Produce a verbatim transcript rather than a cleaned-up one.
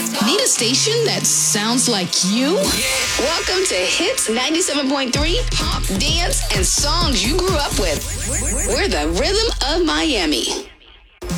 Need a station that sounds like you? Welcome to Hits ninety-seven point three, pop, dance, and songs you grew up with. We're the rhythm of Miami.